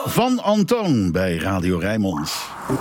Van Antoon bij Radio Rijnmond.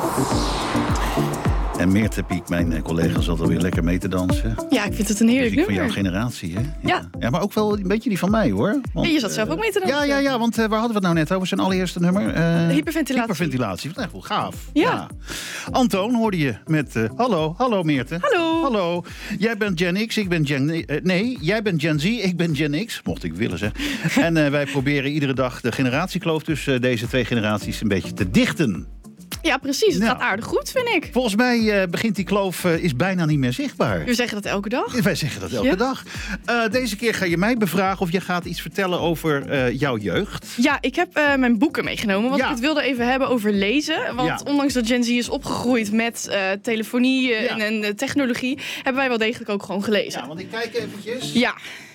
En Meerte Piek, mijn collega, zat alweer lekker mee te dansen. Ja, ik vind het een heerlijk nummer. Van jouw generatie, hè? Ja. Ja, maar ook wel een beetje die van mij, hoor. Want, je zat zelf ook mee te dansen. Ja, want waar hadden we het nou net over? Zijn allereerste nummer? Hyperventilatie. Hyperventilatie, wat echt wel gaaf. Ja. Antoon hoorde je met... Hallo Meerte. Hallo. Jij bent Gen X, ik ben Gen... jij bent Gen Z, ik ben Gen X. Mocht ik willen zeggen. En wij proberen iedere dag de generatiekloof tussen deze twee generaties een beetje te dichten. Ja, precies. Het gaat aardig goed, vind ik. Volgens mij begint die kloof is bijna niet meer zichtbaar. We zeggen dat elke dag. Wij zeggen dat elke dag. Deze keer ga je mij bevragen of je gaat iets vertellen over jouw jeugd. Ja, ik heb mijn boeken meegenomen. Want ik het wilde even hebben over lezen. Want ondanks dat Gen Z is opgegroeid met telefonie en technologie, hebben wij wel degelijk ook gewoon gelezen. Ja, want ik kijk eventjes. Ja.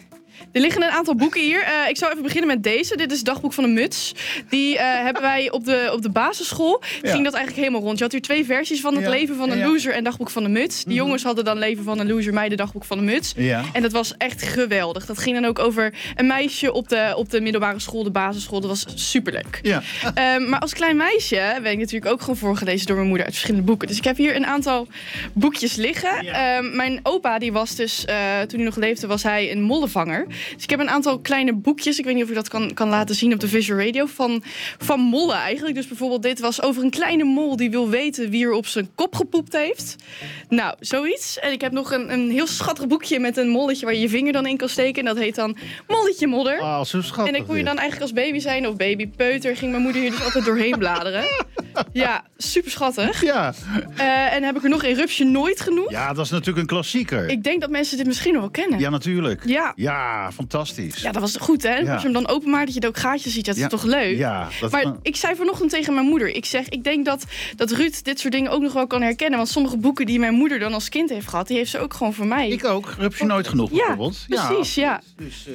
Er liggen een aantal boeken hier. Ik zou even beginnen met deze. Dit is het dagboek van de Muts. Die hebben wij op de basisschool. Ging dat eigenlijk helemaal rond. Je had hier 2 versies van het leven van een loser en dagboek van de Muts. De jongens hadden dan leven van een loser, meiden dagboek van de Muts. Ja. En dat was echt geweldig. Dat ging dan ook over een meisje op de middelbare school, de basisschool. Dat was superleuk. Ja. Maar als klein meisje werd ik natuurlijk ook gewoon voorgelezen door mijn moeder uit verschillende boeken. Dus ik heb hier een aantal boekjes liggen. Ja. Mijn opa, die was dus, toen hij nog leefde, was hij een mollenvanger. Dus ik heb een aantal kleine boekjes. Ik weet niet of ik dat kan laten zien op de Visual Radio. Van mollen eigenlijk. Dus bijvoorbeeld dit was over een kleine mol die wil weten wie er op zijn kop gepoept heeft. Nou, zoiets. En ik heb nog een heel schattig boekje met een molletje waar je je vinger dan in kan steken. En dat heet dan Molletje Modder. Ah, zo schattig. En dan kon je dan eigenlijk als baby zijn of babypeuter. Ging mijn moeder hier dus altijd doorheen bladeren. Ja, super schattig. Ja. En heb ik er nog Eruptie Nooit genoemd. Ja, dat is natuurlijk een klassieker. Ik denk dat mensen dit misschien nog wel kennen. Ja, natuurlijk. Ja, fantastisch. Ja, dat was goed, hè? Ja. Als je hem dan openmaakt, dat je er ook gaatjes ziet. Dat is toch leuk? Ja. Maar ik zei vanochtend tegen mijn moeder. Ik denk dat Ruud dit soort dingen ook nog wel kan herkennen. Want sommige boeken die mijn moeder dan als kind heeft gehad, die heeft ze ook gewoon voor mij. Ik ook. Eruptie Nooit genoeg, bijvoorbeeld. Precies, ja. Dus,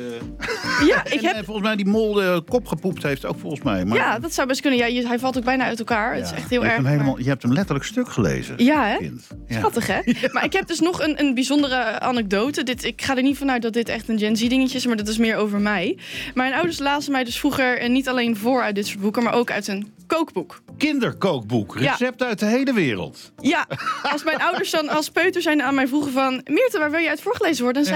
ik heb... volgens mij die mol de kop gepoept heeft ook volgens mij. Maar... Ja, dat zou best kunnen. Ja, hij valt ook bijna uit elkaar. Het is echt heel erg. Je hebt hem letterlijk stuk gelezen. Ja, hè? Schattig, hè? Ja. Maar ik heb dus nog een bijzondere anekdote. Ik ga er niet vanuit dat dit echt een Gen Z dingetje is, maar dat is meer over mij. Mijn ouders lazen mij dus vroeger niet alleen voor uit dit soort boeken, maar ook uit een kookboek. Kinderkookboek. Recepten uit de hele wereld. Ja, als mijn ouders dan als peuter zijn aan mij vroegen van... Meerte, waar wil je uit voorgelezen worden? Dan